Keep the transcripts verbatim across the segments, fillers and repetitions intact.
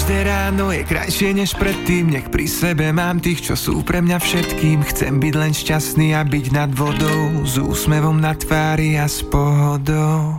Každé ráno je krajšie než predtým. Nech pri sebe mám tých, čo sú pre mňa všetkým. Chcem byť len šťastný a byť nad vodou, s úsmevom na tvári a s pohodou.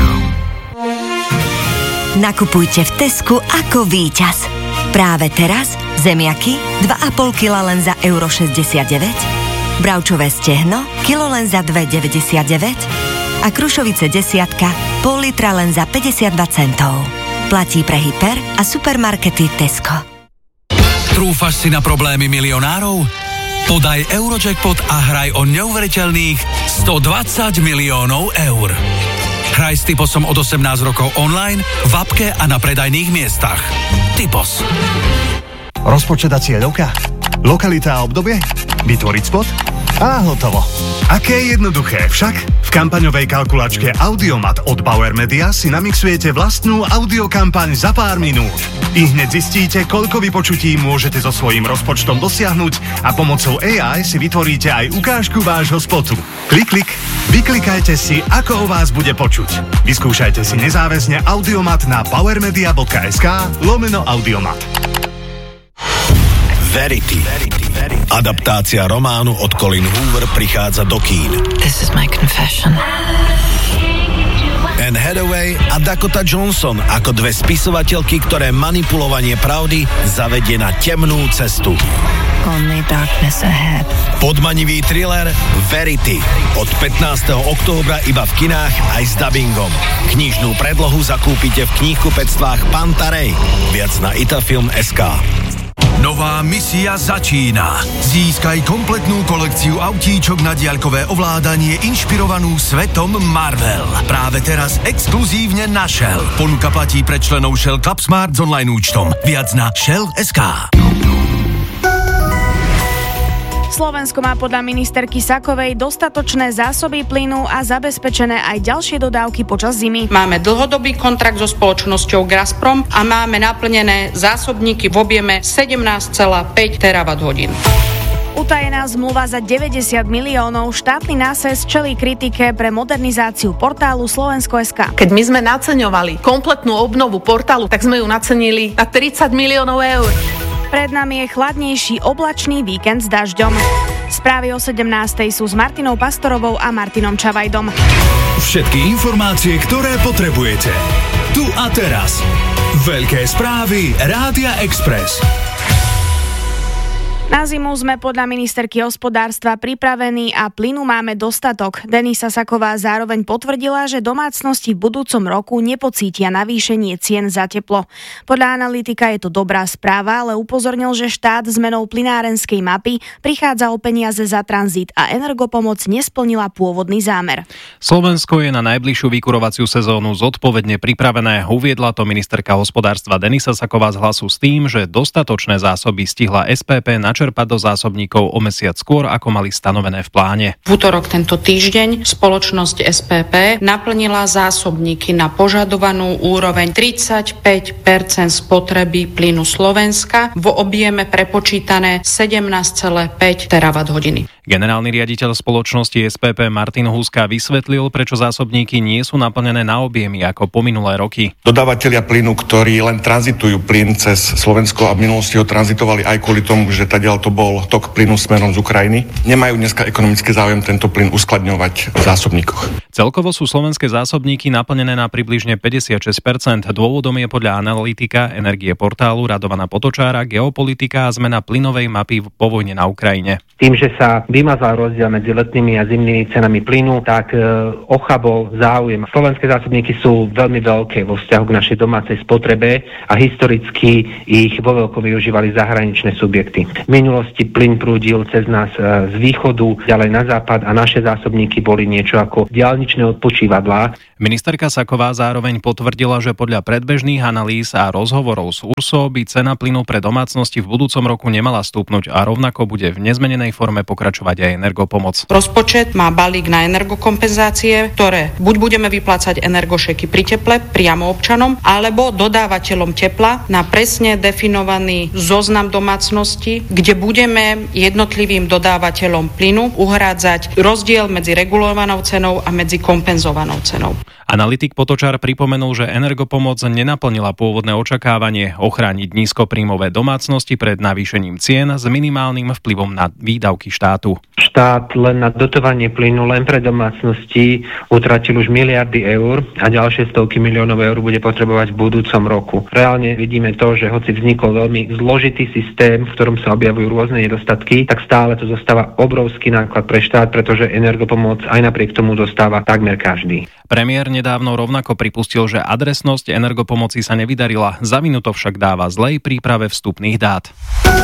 Nakupujte v Tesku ako víťaz. Práve teraz zemiaky dva a pol kila len za euro šesťdesiatdeväť, bravčové stehno kilo len za dva deväťdesiatdeväť a krušovice desiatka pol litra len za päťdesiatdva centov. Platí pre hyper a supermarkety Tesco. Trúfaš si na problémy milionárov? Podaj Eurojackpot a hraj o neuveriteľných stodvadsať miliónov eur. Hraj s Typosom od osemnásť rokov online, v appke a na predajných miestach. Typos. Rozpočet a cieľovka? Lokalita a obdobie? Vytvoriť spot? A hotovo. Aké jednoduché však? V kampaňovej kalkulačke Audiomat od Bauer Media si namixujete vlastnú audiokampaň za pár minút. I hneď zistíte, koľko vypočutí môžete so svojím rozpočtom dosiahnuť a pomocou á í si vytvoríte aj ukážku vášho spotu. Klik, klik. Vyklikajte si, ako o vás bude počuť. Vyskúšajte si nezáväzne Audiomat na powermedia.sk lomeno Audiomat. Verity. Adaptácia románu od Colin Hoover prichádza do kín. This is my confession. Anne Hathaway a Dakota Johnson ako dve spisovateľky, ktoré manipulovanie pravdy zavedie na temnú cestu. Only darkness ahead. Podmanivý thriller Verity od pätnásteho októbra iba v kinách aj s dabingom. Knižnú predlohu zakúpite v knihkupectvách Pantarej. Viac na itafilm bodka es ká. Nová misia začína. Získaj kompletnú kolekciu autíčok na diaľkové ovládanie inšpirovanú svetom Marvel. Práve teraz exkluzívne na Shell. Ponuka platí pre členov Shell Club Smart s online účtom. Viac na shell bodka es ká. Slovensko má podľa ministerky Sakovej dostatočné zásoby plynu a zabezpečené aj ďalšie dodávky počas zimy. Máme dlhodobý kontrakt so spoločnosťou Gazprom a máme naplnené zásobníky v objeme sedemnásť celá päť terawatt hodín. Utajená zmluva za deväťdesiat miliónov, štátny náses čelí kritike pre modernizáciu portálu Slovensko bodka es ká. Keď my sme naceňovali kompletnú obnovu portálu, tak sme ju nacenili na tridsať miliónov eur. Pred nami je chladnejší oblačný víkend s dažďom. Správy o sedemnástej sú s Martinou Pastorovou a Martinom Čavajdom. Všetky informácie, ktoré potrebujete. Tu a teraz. Veľké správy Rádia Express. Na zimu sme podľa ministerky hospodárstva pripravení a plynu máme dostatok. Denisa Saková zároveň potvrdila, že domácnosti v budúcom roku nepocítia navýšenie cien za teplo. Podľa analytika je to dobrá správa, ale upozornil, že štát zmenou plynárenskej mapy prichádza o peniaze za tranzit a energopomoc nesplnila pôvodný zámer. Slovensko je na najbližšiu vykurovaciu sezónu zodpovedne pripravené, uviedla to ministerka hospodárstva Denisa Saková z Hlasu s tým, že dostatočné zásoby stihla es pé pé na čerpať do zásobníkov o mesiac skôr, ako mali stanovené v pláne. V útorok tento týždeň spoločnosť es pé pé naplnila zásobníky na požadovanú úroveň tridsaťpäť percent spotreby plynu Slovenska v objeme prepočítané sedemnásť celá päť terawatt hodiny. Generálny riaditeľ spoločnosti es pé pé Martin Húska vysvetlil, prečo zásobníky nie sú naplnené na objemy ako po minulé roky. Dodávatelia plynu, ktorí len tranzitujú plyn cez Slovensko a v minulosti ho tranzitovali aj kvôli tomu, že tadiaľ to bol tok plynu smerom z Ukrajiny, nemajú dneska ekonomický záujem tento plyn uskladňovať v zásobníkoch. Celkovo sú slovenské zásobníky naplnené na približne päťdesiatšesť percent. Dôvodom je podľa analytika Energie portálu Radovana Potočára geopolitika a zmena plynovej mapy po vojne na Ukrajine. Tým, že sa vymazal rozdiel medzi letnými a zimnými cenami plynu, tak e, ochabol záujem. Slovenské zásobníky sú veľmi veľké vo vzťahu k našej domácej spotrebe a historicky ich vo veľkom využívali zahraničné subjekty. V minulosti plyn prúdil cez nás e, z východu ďalej na západ a naše zásobníky boli niečo ako diaľničné odpočívadlá. Ministerka Saková zároveň potvrdila, že podľa predbežných analýz a rozhovorov s URSO by cena plynu pre domácnosti v budúcom roku nemala stúpnuť a rovnako bude v nezmenenej forme pokračovať aj energopomoc. Rozpočet má balík na energokompenzácie, ktoré buď budeme vyplácať energošeky pri teple priamo občanom, alebo dodávateľom tepla na presne definovaný zoznam domácností, kde budeme jednotlivým dodávateľom plynu uhrádzať rozdiel medzi regulovanou cenou a medzi kompenzovanou cenou. Analytik Potočar pripomenul, že Energopomoc nenaplnila pôvodné očakávanie ochrániť nízkopríjmové domácnosti pred navýšením cien s minimálnym vplyvom na výdavky štátu. Štát len na dotovanie plynu len pre domácnosti utratil už miliardy eur a ďalšie stovky miliónov eur bude potrebovať v budúcom roku. Reálne vidíme to, že hoci vznikol veľmi zložitý systém, v ktorom sa objavujú rôzne nedostatky, tak stále to zostáva obrovský náklad pre štát, pretože Energopomoc aj napriek tomu dostáva takmer každý. Premiér nedávno rovnako pripustil, že adresnosť Energopomoci sa nevydarila. Za vinu to však dáva zlej príprave vstupných dát.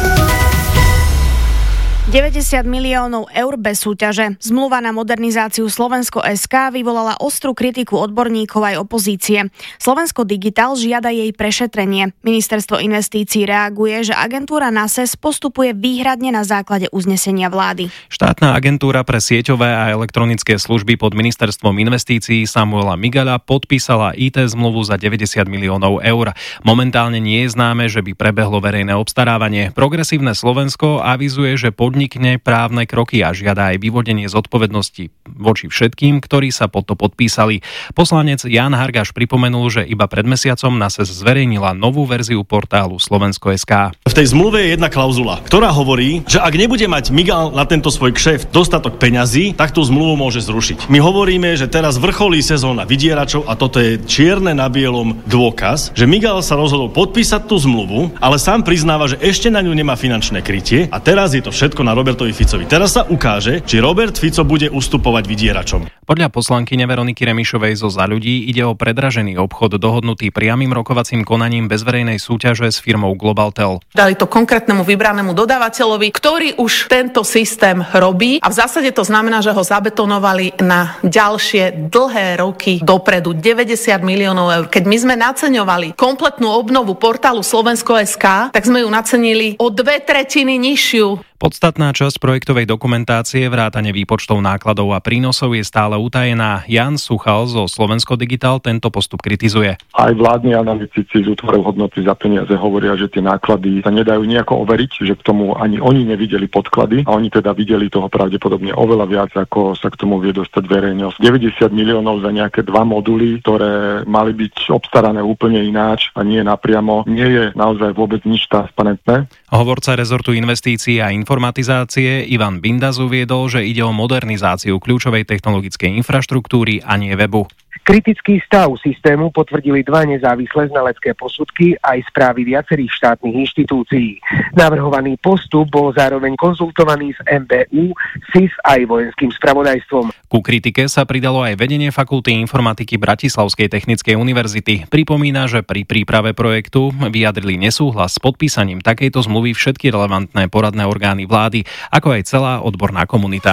deväťdesiat miliónov eur bez súťaže. Zmluva na modernizáciu Slovensko bodka es ká vyvolala ostrú kritiku odborníkov aj opozície. Slovensko Digital žiada jej prešetrenie. Ministerstvo investícií reaguje, že agentúra NASES postupuje výhradne na základe uznesenia vlády. Štátna agentúra pre sieťové a elektronické služby pod ministerstvom investícií Samuela Migala podpísala í té zmluvu za deväťdesiat miliónov eur. Momentálne nie je známe, že by prebehlo verejné obstarávanie. Progresívne Slovensko avizuje, že pod podnikne právne kroky a žiada aj vyvodenie zodpovednosti voči všetkým, ktorí sa pod to podpísali. Poslanec Ján Hargáš pripomenul, že iba pred mesiacom NASES zverejnila novú verziu portálu Slovensko bodka es ká. V tej zmluve je jedna klauzula, ktorá hovorí, že ak nebude mať Migal na tento svoj kšeft dostatok peňazí, tak tú zmluvu môže zrušiť. My hovoríme, že teraz vrcholí sezóna vydieračov a toto je čierne na bielom dôkaz, že Migal sa rozhodol podpísať tú zmluvu, ale sám priznáva, že ešte na ňu nemá finančné krytie a teraz je to všetko na Robertovi Ficovi. Teraz sa ukáže, či Robert Fico bude ustupovať vydieračom. Podľa poslankyne Veroniky Remišovej zo Za ľudí ide o predražený obchod dohodnutý priamym rokovacím konaním bez verejnej súťaže s firmou Globaltel. Dali to konkrétnemu vybranému dodávateľovi, ktorý už tento systém robí a v zásade to znamená, že ho zabetonovali na ďalšie dlhé roky dopredu. deväťdesiat miliónov eur. Keď my sme naceňovali kompletnú obnovu portálu Slovensko bodka es ká, tak sme ju nacenili o dve tretiny nižšiu. Podstatná časť projektovej dokumentácie vrátane výpočtov nákladov a prínosov je stále utajená. Jan Suchal zo Slovensko Digital tento postup kritizuje. Aj vládni analytici z útvorov hodnoty za peniaze hovoria, že tie náklady sa nedajú nejako overiť, že k tomu ani oni nevideli podklady a oni teda videli toho pravdepodobne oveľa viac, ako sa k tomu vie dostať verejnosť. deväťdesiat miliónov za nejaké dva moduly, ktoré mali byť obstarané úplne ináč a nie napriamo, nie je naozaj vôbec nič transparentné. Hovorca rezortu investícií a informatizácie Ivan Bindas uviedol, že ide o modernizáciu kľúčovej technologickej infraštruktúry a nie webu. Kritický stav systému potvrdili dva nezávislé znalecké posudky aj správy viacerých štátnych inštitúcií. Navrhovaný postup bol zároveň konzultovaný s em bé ú, es í es aj vojenským spravodajstvom. Ku kritike sa pridalo aj vedenie Fakulty informatiky Bratislavskej technickej univerzity. Pripomína, že pri príprave projektu vyjadrili nesúhlas s podpísaním takejto zmluvy všetky relevantné poradné orgány vlády, ako aj celá odborná komunita.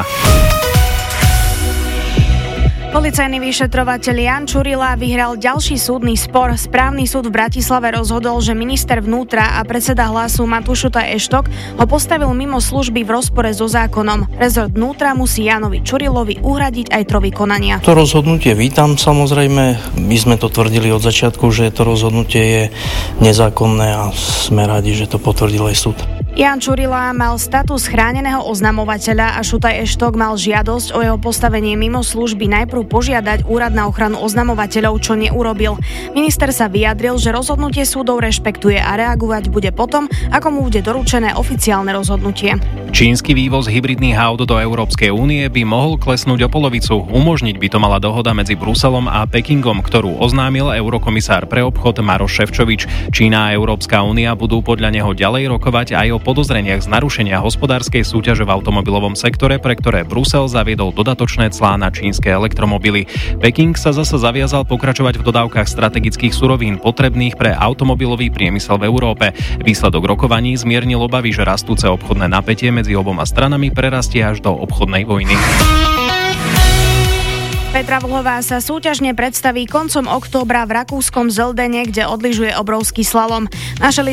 Policajný vyšetrovateľ Jan Čurila vyhral ďalší súdny spor. Správny súd v Bratislave rozhodol, že minister vnútra a predseda Hlasu Matúš Šutaj Eštok ho postavil mimo služby v rozpore so zákonom. Rezort vnútra musí Jánovi Čurilovi uhradiť aj trovi konania. To rozhodnutie vítam, samozrejme. My sme to tvrdili od začiatku, že to rozhodnutie je nezákonné a sme radi, že to potvrdil aj súd. Jan Čurila mal status chráneného oznamovateľa a Šutaj Eštok mal žiadosť o jeho postavenie mimo služby najprv požiadať Úrad na ochranu oznamovateľov, čo neurobil. Minister sa vyjadril, že rozhodnutie súdov rešpektuje a reagovať bude potom, ako mu bude doručené oficiálne rozhodnutie. Čínsky vývoz hybridných aut do Európskej únie by mohol klesnúť o polovicu. Umožniť by to mala dohoda medzi Bruselom a Pekingom, ktorú oznámil eurokomisár pre obchod Maroš Šefčovič. Čína a Európska únia budú podľa neho ďalej rokovať aj o podozreniach z narušenia hospodárskej súťaže v automobilovom sektore, pre ktoré Brusel zaviedol dodatočné clá na čínske elektromobily. Peking sa zasa zaviazal pokračovať v dodávkach strategických surovín potrebných pre automobilový priemysel v Európe. Výsledok rokovaní zmiernil obavy, že rastúce obchodné napätie medzi oboma stranami prerastie až do obchodnej vojny. Petra Vlhová sa súťažne predstaví koncom októbra v rakúskom Zeldene, kde odlyžuje obrovský slalom. Naše